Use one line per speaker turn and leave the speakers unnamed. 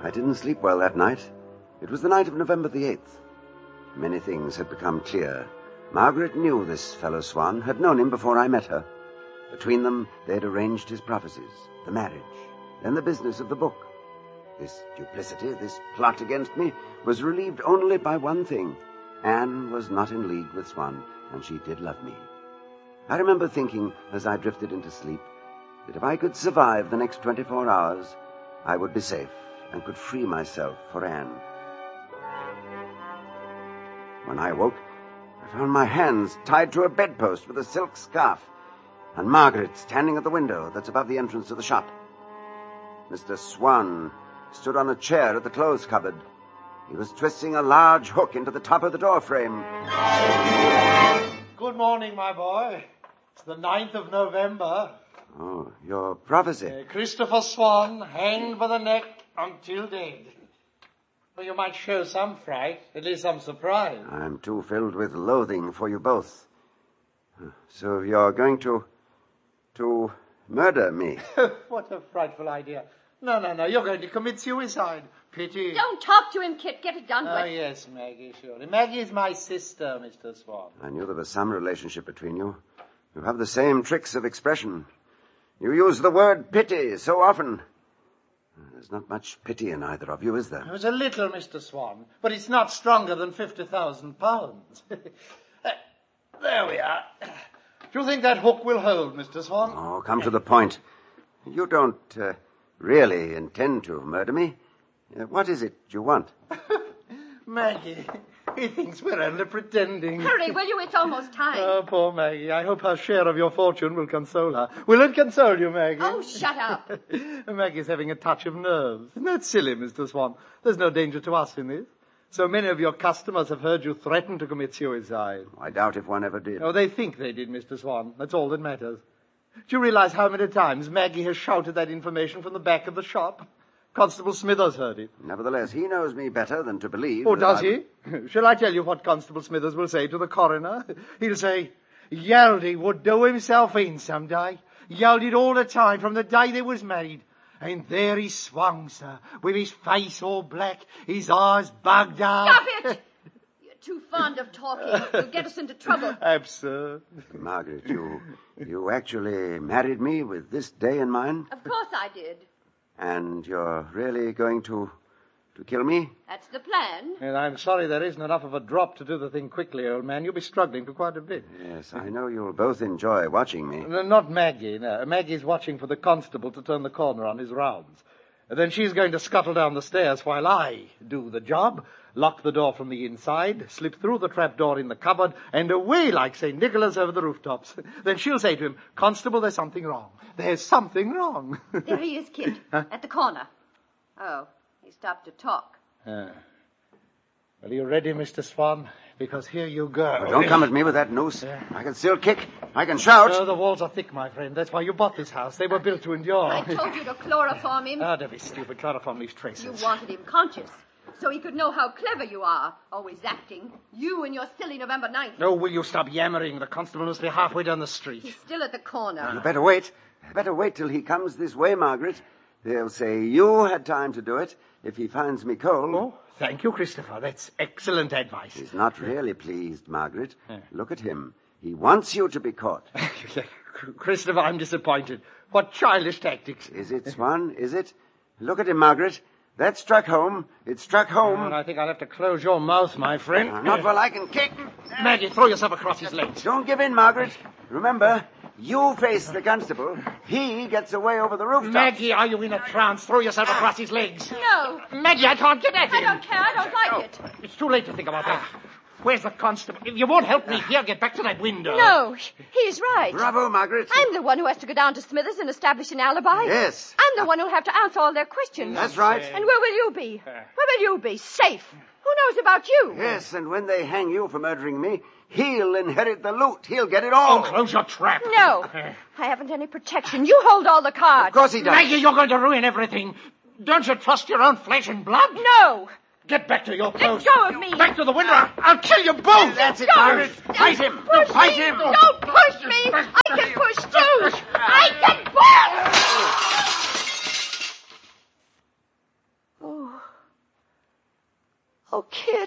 I didn't sleep well that night. It was the night of November the 8th. Many things had become clear. Margaret knew this fellow Swan, had known him before I met her. Between them, they had arranged his prophecies, the marriage, then the business of the book. This duplicity, this plot against me, was relieved only by one thing. Anne was not in league with Swan, and she did love me. I remember thinking, as I drifted into sleep, that if I could survive the next 24 hours, I would be safe and could free myself for Anne. When I awoke, I found my hands tied to a bedpost with a silk scarf, and Margaret standing at the window that's above the entrance to the shop. Mr. Swan stood on a chair at the clothes cupboard. He was twisting a large hook into the top of the door frame.
Good morning, my boy. It's the 9th of November.
Oh, your prophecy.
Christopher Swan, hanged by the neck until dead. Well, you might show some fright, at least some surprise.
I'm too filled with loathing for you both. So you're going to murder me?
What a frightful idea. No, you're going to commit suicide. Pity.
Don't talk to him, Kit. Get it done with.
Oh, yes, Maggie, surely. Maggie is my sister, Mr. Swan.
I knew there was some relationship between you. You have the same tricks of expression. You use the word pity so often. There's not much pity in either of you, is there?
There's a little, Mr. Swan, but it's not stronger than £50,000. There we are. Do you think that hook will hold, Mr. Swan?
Oh, come to the point. You don't really intend to murder me. What is it you want?
Maggie, he thinks we're only pretending.
Hurry, will you? It's almost time.
Oh, poor Maggie. I hope her share of your fortune will console her. Will it console you, Maggie?
Oh, shut up.
Maggie's having a touch of nerves. Isn't that silly, Mr. Swan? There's no danger to us in this. So many of your customers have heard you threaten to commit suicide.
I doubt if one ever did.
Oh, they think they did, Mr. Swan. That's all that matters. Do you realize how many times Maggie has shouted that information from the back of the shop? Constable Smithers heard it.
Nevertheless, he knows me better than to believe.
Oh, does he? Shall I tell you what Constable Smithers will say to the coroner? He'll say, Yaldy would do himself in some day. Yelled all the time from the day they was married. And there he swung, sir, with his face all black, his eyes bugged out.
Stop it! You're too fond of talking. You'll get us into trouble.
Absurd.
Margaret, you actually married me with this day in mind?
Of course I did.
And you're really going to kill me?
That's the plan.
And I'm sorry there isn't enough of a drop to do the thing quickly, old man. You'll be struggling for quite a bit.
Yes, I know you'll both enjoy watching me.
No, not Maggie, no. Maggie's watching for the constable to turn the corner on his rounds. And then she's going to scuttle down the stairs while I do the job, lock the door from the inside, slip through the trapdoor in the cupboard, and away like St. Nicholas over the rooftops. Then she'll say to him, Constable, there's something wrong. There's something wrong.
There he is, Kit, at the corner. Oh, he stopped to talk.
Well, are you ready, Mr. Swan? Because here you go.
Oh, don't come at me with that noose. I can still kick. I can shout.
Oh, the walls are thick, my friend. That's why you bought this house. They were built to endure.
I told you to chloroform him.
Ah, don't be stupid. Chloroform leaves traces.
You wanted him conscious, so he could know how clever you are. Always acting. You and your silly November 9th.
Oh, will you stop yammering? The constable must be halfway down the street.
He's still at the corner.
You better wait. Better wait till he comes this way, Margaret. They'll say you had time to do it if he finds me cold.
Oh, thank you, Christopher. That's excellent advice.
He's not really pleased, Margaret. Look at him. He wants you to be caught.
Christopher, I'm disappointed. What childish tactics.
Is it, Swan? Is it? Look at him, Margaret. That struck home. It struck home.
Oh, I think I'll have to close your mouth, my friend.
Not while I can kick.
Maggie, throw yourself across his legs.
Don't give in, Margaret. Remember, you face the constable. He gets away over the rooftop.
Maggie, are you in a trance? Throw yourself across his legs.
No.
Maggie, I can't get at him.
I don't care. I don't like it.
It's too late to think about that. Where's the constable? If you won't help me here, get back to that window.
No, he's right.
Bravo, Margaret.
I'm the one who has to go down to Smithers and establish an alibi.
Yes.
I'm the one who'll have to answer all their questions.
That's right.
And where will you be? Where will you be? Safe. Who knows about you?
Yes, and when they hang you for murdering me, he'll inherit the loot. He'll get it all.
Oh, close your trap.
No. I haven't any protection. You hold all the cards.
Of course he does.
Maggie, you're going to ruin everything. Don't you trust your own flesh and blood?
No.
Get back to your post.
Let go of me.
Back to the window. I'll kill you both.
That's it,
Go.
Margaret. Fight him.
Push
Fight
me.
him.
Don't push me. I can push too. I can push. Oh.
Oh, Kit.